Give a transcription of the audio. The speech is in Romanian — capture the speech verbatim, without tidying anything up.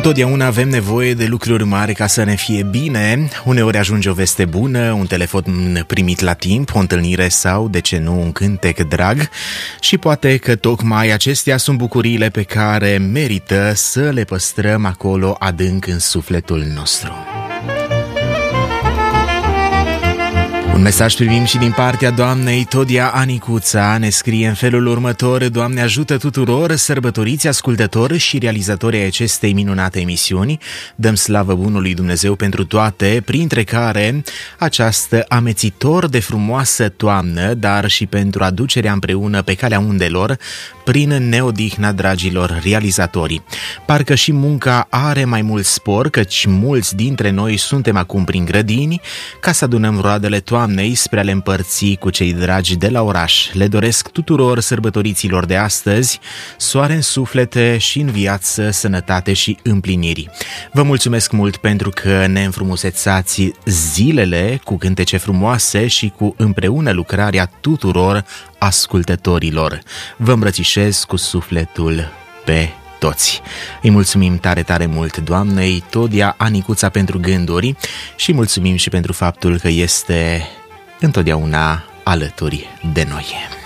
Întotdeauna avem nevoie de lucruri mari ca să ne fie bine. Uneori ajunge o veste bună, un telefon primit la timp, o întâlnire sau, de ce nu, un cântec drag. Și poate că tocmai acestea sunt bucuriile pe care merită să le păstrăm acolo adânc în sufletul nostru. Un mesaj primim și din partea doamnei Todia Anicuța. Ne scrie în felul următor: Doamne ajută tuturor, sărbătoriți ascultători și realizatorii acestei minunate emisiuni. Dăm slavă bunului Dumnezeu pentru toate, printre care această amețitor de frumoasă toamnă, dar și pentru aducerea împreună pe calea undelor, prin neodihna dragilor realizatori. Parcă și munca are mai mult spor, căci mulți dintre noi suntem acum prin grădini, ca să adunăm roadele toamnei spre a le împărți cu cei dragi de la oraș. Le doresc tuturor sărbătoriților de astăzi soare în suflete și în viață, sănătate și împliniri. Vă mulțumesc mult pentru că ne înfrumusețați zilele cu cântece frumoase și cu împreună lucrarea tuturor ascultătorilor. Vă îmbrățișez cu sufletul pe toți. Îi mulțumim tare, tare mult doamnei Todia Anicuța pentru gânduri și mulțumim și pentru faptul că este întotdeauna alături de noi.